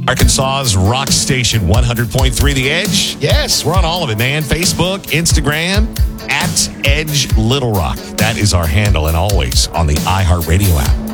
Arkansas's rock station, 100.3 The Edge. Yes, we're on all of it, man. Facebook, Instagram, @Edge Little Rock. That is our handle, and always on the iHeartRadio app.